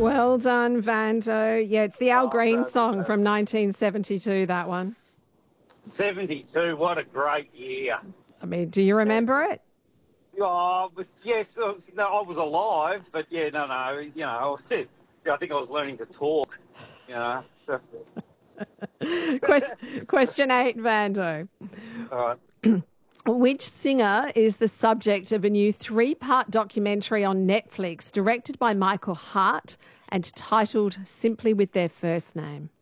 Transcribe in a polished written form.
Well done, Vando. Yeah, it's the Al Green song from fantastic. 1972, that one. 72, what a great year. I mean, do you remember it? Yes, no, I was alive, but yeah, no, I think I was learning to talk, So, Question 8, Vando. all right. Which singer is the subject of a new 3-part documentary on Netflix directed by Michael Hart and titled simply with their first name?